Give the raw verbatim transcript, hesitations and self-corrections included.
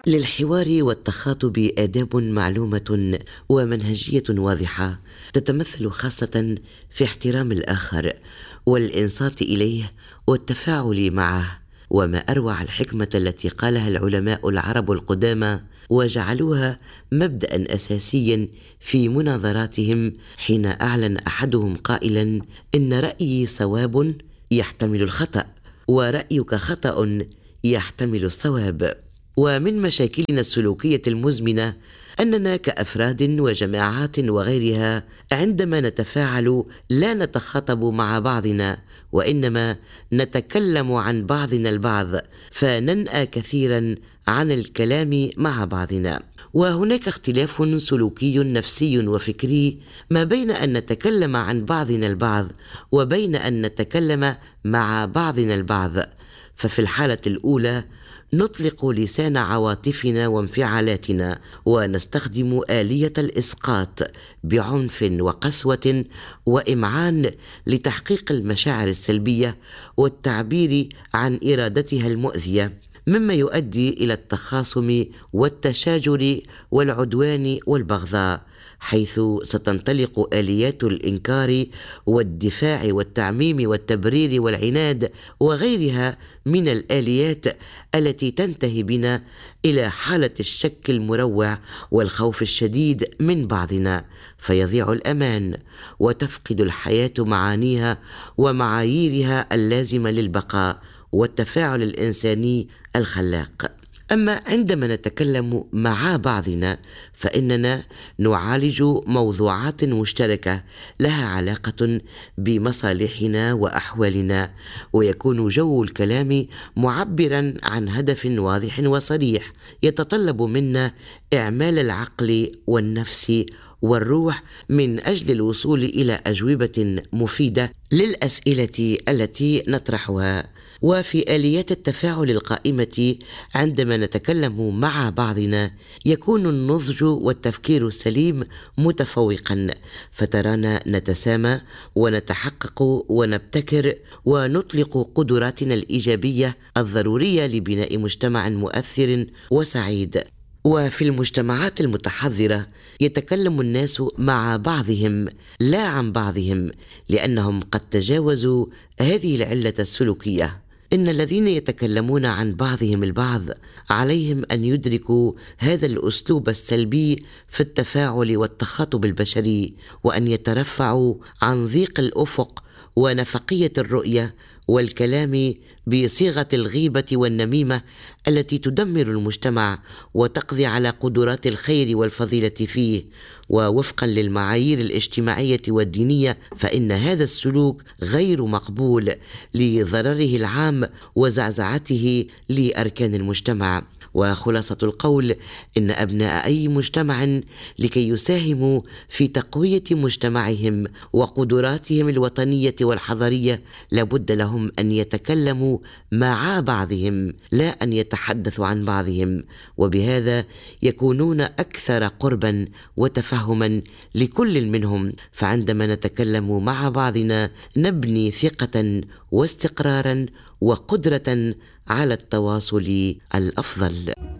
للحوار والتخاطب آداب معلومة ومنهجية واضحة تتمثل خاصة في احترام الآخر والإنصات إليه والتفاعل معه. وما أروع الحكمة التي قالها العلماء العرب القدامى وجعلوها مبدأ أساسيا في مناظراتهم، حين أعلن أحدهم قائلا: إن رأيي صواب يحتمل الخطأ، ورأيك خطأ يحتمل الصواب. ومن مشاكلنا السلوكية المزمنة أننا كأفراد وجماعات وغيرها عندما نتفاعل لا نتخاطب مع بعضنا، وإنما نتكلم عن بعضنا البعض، فننأى كثيرا عن الكلام مع بعضنا. وهناك اختلاف سلوكي نفسي وفكري ما بين أن نتكلم عن بعضنا البعض وبين أن نتكلم مع بعضنا البعض. ففي الحالة الأولى نطلق لسان عواطفنا وانفعالاتنا ونستخدم آلية الإسقاط بعنف وقسوة وإمعان لتحقيق المشاعر السلبية والتعبير عن إرادتها المؤذية، مما يؤدي إلى التخاصم والتشاجر والعدوان والبغضاء، حيث ستنطلق آليات الإنكار والدفاع والتعميم والتبرير والعناد وغيرها من الآليات التي تنتهي بنا إلى حالة الشك المروع والخوف الشديد من بعضنا، فيضيع الأمان وتفقد الحياة معانيها ومعاييرها اللازمة للبقاء والتفاعل الإنساني الخلاق. أما عندما نتكلم مع بعضنا فإننا نعالج موضوعات مشتركة لها علاقة بمصالحنا وأحوالنا، ويكون جو الكلام معبرا عن هدف واضح وصريح يتطلب منا إعمال العقل والنفس والروح من أجل الوصول إلى أجوبة مفيدة للأسئلة التي نطرحها. وفي آليات التفاعل القائمة عندما نتكلم مع بعضنا يكون النضج والتفكير السليم متفوقا، فترانا نتسامى ونتحقق ونبتكر ونطلق قدراتنا الإيجابية الضرورية لبناء مجتمع مؤثر وسعيد. وفي المجتمعات المتحضرة يتكلم الناس مع بعضهم لا عن بعضهم، لأنهم قد تجاوزوا هذه العلة السلوكية. إن الذين يتكلمون عن بعضهم البعض عليهم أن يدركوا هذا الأسلوب السلبي في التفاعل والتخاطب البشري، وأن يترفعوا عن ضيق الأفق ونفقية الرؤية والكلام بصيغة الغيبة والنميمة التي تدمر المجتمع وتقضي على قدرات الخير والفضيلة فيه. ووفقا للمعايير الاجتماعية والدينية فإن هذا السلوك غير مقبول لضرره العام وزعزعته لأركان المجتمع. وخلاصة القول إن أبناء أي مجتمع لكي يساهموا في تقوية مجتمعهم وقدراتهم الوطنية والحضارية لابد لهم أن يتكلموا مع بعضهم لا أن يتحدثوا عن بعضهم، وبهذا يكونون أكثر قربا وتفهما لكل منهم. فعندما نتكلم مع بعضنا نبني ثقة واستقرارا وقدرة على التواصل الأفضل.